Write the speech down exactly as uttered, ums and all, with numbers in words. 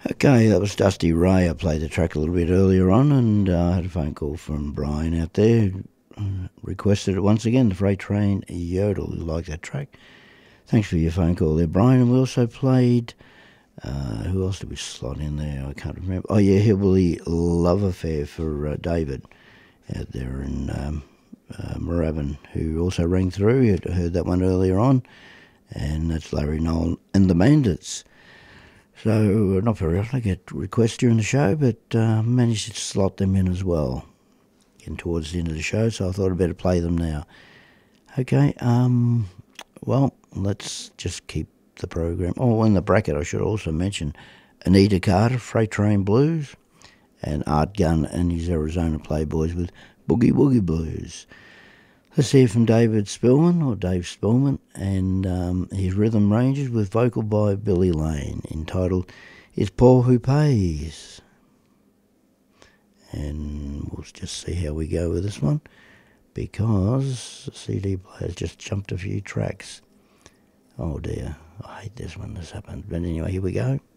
Okay, that was Dusty Ray. I played the track a little bit earlier on, and uh, I had a phone call from Brian out there. Uh, requested it once again, the Freight Train Yodel. You like that track? Thanks for your phone call there, Brian. And we also played, uh, who else did we slot in there? I can't remember. Oh, yeah, Hillbilly Love Affair for uh, David out there in um, uh, Moorabbin, who also rang through. You heard that one earlier on. And that's Larry Nolan and the Bandits. So, not very often I get requests during the show, but uh, managed to slot them in as well. Getting towards the end of the show, so I thought I'd better play them now. Okay, um, well, let's just keep the program. Oh, in the bracket, I should also mention Anita Carter, Freight Train Blues, and Art Gunn and his Arizona Playboys with Boogie Woogie Blues. Let's hear from David Spillman, or Dave Spillman, and um, his Rhythm Rangers with vocal by Billy Lane, entitled It's Paul Who Pays. And we'll just see how we go with this one, because the C D player's just jumped a few tracks. Oh dear, I hate this when this happens. But anyway, here we go.